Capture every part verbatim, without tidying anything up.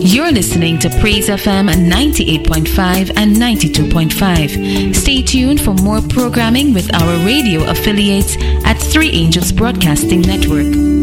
You're listening to Praise F M ninety-eight point five and ninety-two point five. Stay tuned for more programming with our radio affiliates at Three Angels Broadcasting Network.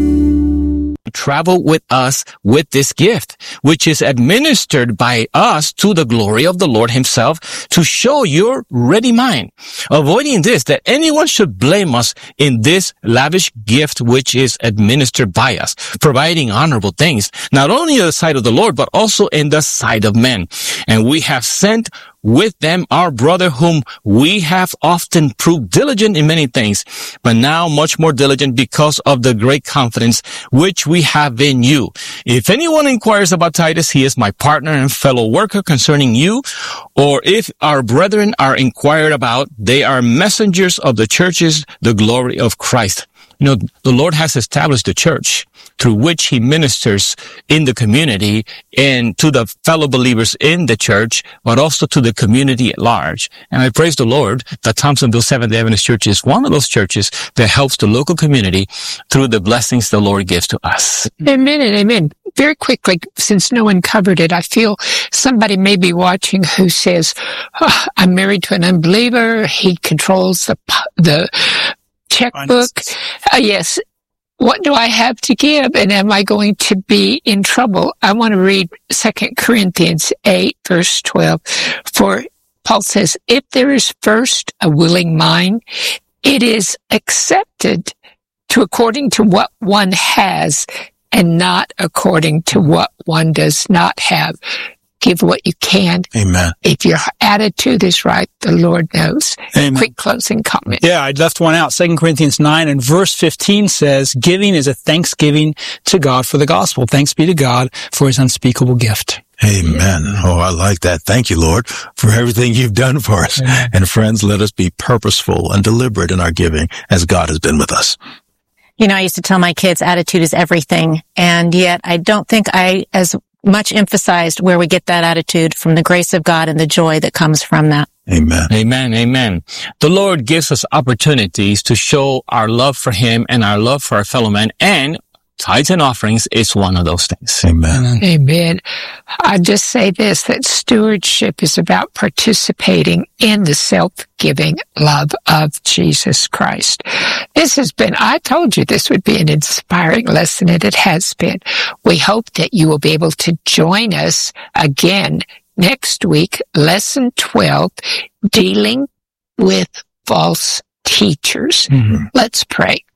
Travel with us with this gift, which is administered by us to the glory of the Lord himself, to show your ready mind. Avoiding this, that anyone should blame us in this lavish gift which is administered by us, providing honorable things, not only in the sight of the Lord, but also in the sight of men. And we have sent with them our brother, whom we have often proved diligent in many things, but now much more diligent because of the great confidence which we have in you. If anyone inquires about Titus, he is my partner and fellow worker concerning you. Or if our brethren are inquired about, they are messengers of the churches, the glory of Christ. You know, the Lord has established the church through which he ministers in the community and to the fellow believers in the church, but also to the community at large. And I praise the Lord that Thompsonville Seventh-day Adventist Church is one of those churches that helps the local community through the blessings the Lord gives to us. Amen and amen. Very quickly, since no one covered it, I feel somebody may be watching who says, oh, I'm married to an unbeliever. He controls the, the checkbook. Uh, yes. What do I have to give, and am I going to be in trouble? I want to read Second Corinthians eight, verse twelve. For Paul says, if there is first a willing mind, it is accepted to according to what one has and not according to what one does not have. Give what you can. Amen. If your attitude is right, the Lord knows. Amen. Quick closing comment. Yeah, I left one out. Second Corinthians nine and verse fifteen says, giving is a thanksgiving to God for the gospel. Thanks be to God for his unspeakable gift. Amen. Oh, I like that. Thank you, Lord, for everything you've done for us. Amen. And friends, let us be purposeful and deliberate in our giving as God has been with us. You know, I used to tell my kids attitude is everything. And yet I don't think I, as much emphasized where we get that attitude from the grace of God and the joy that comes from that. Amen. Amen. Amen. The Lord gives us opportunities to show our love for him and our love for our fellow man, and tithes and offerings is one of those things. Amen. Amen. I just say this, that stewardship is about participating in the self-giving love of Jesus Christ. This has been, I told you this would be an inspiring lesson, and it has been. We hope that you will be able to join us again next week, lesson twelve, dealing with false teachers. Mm-hmm. Let's pray.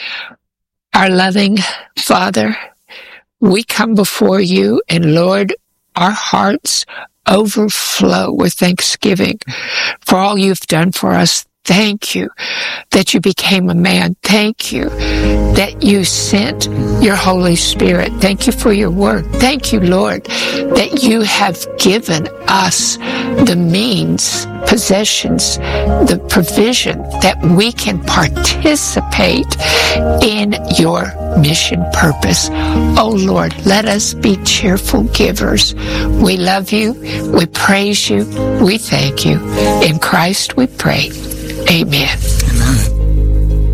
Our loving Father, we come before you, and Lord, our hearts overflow with thanksgiving for all you've done for us. Thank you that you became a man. Thank you that you sent your Holy Spirit. Thank you for your word. Thank you, Lord, that you have given us the means, possessions, the provision that we can participate in your mission purpose. Oh, Lord, let us be cheerful givers. We love you. We praise you. We thank you. In Christ we pray. Amen.